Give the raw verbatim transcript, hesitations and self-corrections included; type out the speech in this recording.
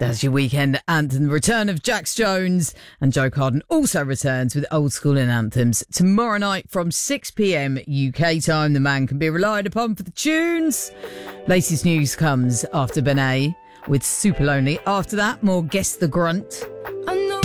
That's your weekend anthem. The return of Jax Jones, and Joe Carden also returns with Old School and Anthems tomorrow night from six p.m. U K time. The man can be relied upon for the tunes. Latest news comes after Benet with Super Lonely. After that, more Guess the Grunt.